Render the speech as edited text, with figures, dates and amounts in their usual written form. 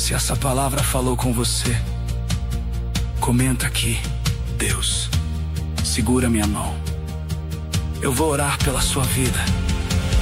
Se essa palavra falou com você, comenta aqui: Deus, segura minha mão. Eu vou orar pela sua vida.